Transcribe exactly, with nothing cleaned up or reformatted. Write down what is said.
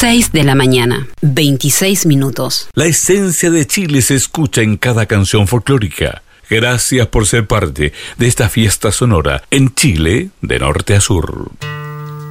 seis de la mañana, veintiséis minutos. La esencia de Chile se escucha en cada canción folclórica. Gracias por ser parte de esta fiesta sonora en Chile de norte a sur.